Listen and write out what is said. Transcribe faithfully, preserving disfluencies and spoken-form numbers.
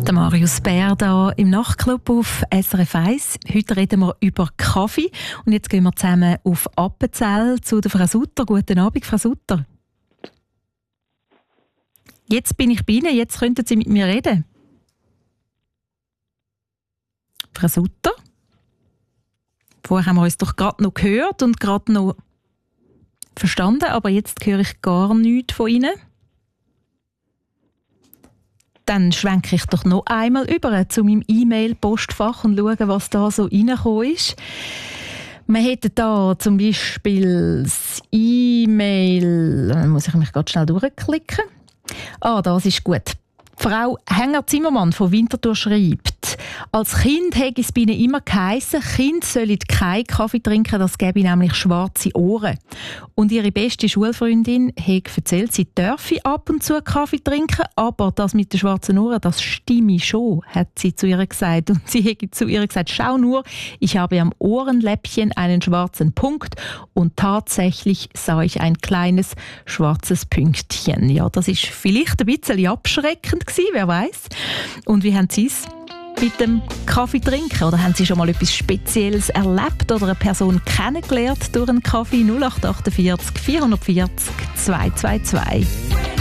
Der Marius Bär hier im Nachtclub auf S R F eins. Heute reden wir über Kaffee und jetzt gehen wir zusammen auf Appenzell zu der Frau Sutter. Guten Abend, Frau Sutter. Jetzt bin ich bei Ihnen, jetzt könnten Sie mit mir reden. Frau Sutter? Vorher haben wir uns doch gerade noch gehört und gerade noch verstanden, aber jetzt höre ich gar nichts von Ihnen. Dann schwenke ich doch noch einmal über zu meinem E-Mail-Postfach und schaue, was da so reingekommen ist. Wir hätten da zum Beispiel das E-Mail, da muss ich mich ganz schnell durchklicken. Ah, das ist gut. Frau Hänger-Zimmermann von Winterthur schreibt, als Kind hätte es bei ihnen immer geheissen, Kinder sollen keinen Kaffee trinken, das gäbe nämlich schwarze Ohren. Und ihre beste Schulfreundin hat erzählt, sie dürfe ab und zu Kaffee trinken, aber das mit den schwarzen Ohren, das stimme schon, hat sie zu ihr gesagt. Und sie hat zu ihr gesagt, schau nur, ich habe am Ohrenläppchen einen schwarzen Punkt und tatsächlich sah ich ein kleines schwarzes Pünktchen. Ja, das ist vielleicht ein bisschen abschreckend gewesen, wer weiß. Und wie haben Sie es mit dem Kaffee trinken? Oder haben Sie schon mal etwas Spezielles erlebt oder eine Person kennengelernt durch einen Kaffee? null acht acht vier vier vier null zwei zwei zwei